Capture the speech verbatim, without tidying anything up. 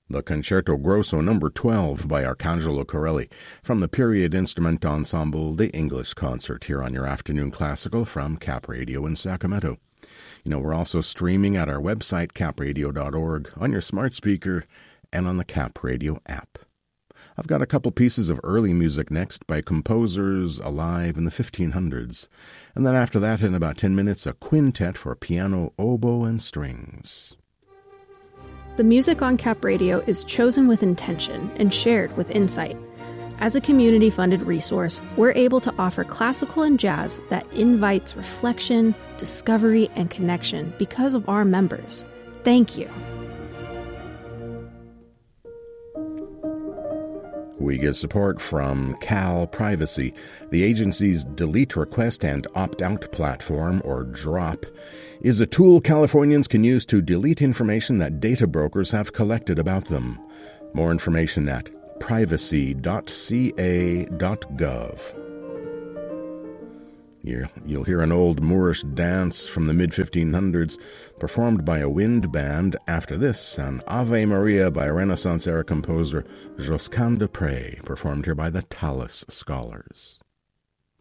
The Concerto Grosso number twelve by Arcangelo Corelli from the Period Instrument Ensemble, the English Concert, here on your Afternoon Classical from Cap Radio in Sacramento. You know, we're also streaming at our website, cap radio dot org, on your smart speaker, and on the Cap Radio app. I've got a couple pieces of early music next by composers alive in the fifteen hundreds. And then after that, in about ten minutes, a quintet for piano, oboe, and strings. The music on Cap Radio is chosen with intention and shared with insight. As a community-funded resource, we're able to offer classical and jazz that invites reflection, discovery, and connection because of our members. Thank you. We get support from Cal Privacy, the agency's delete request and opt-out platform, or DROP, is a tool Californians can use to delete information that data brokers have collected about them. More information at privacy dot c a dot gov. You'll hear an old Moorish dance from the mid fifteen hundreds performed by a wind band. After this, an Ave Maria by Renaissance-era composer Josquin des Prez, performed here by the Tallis Scholars.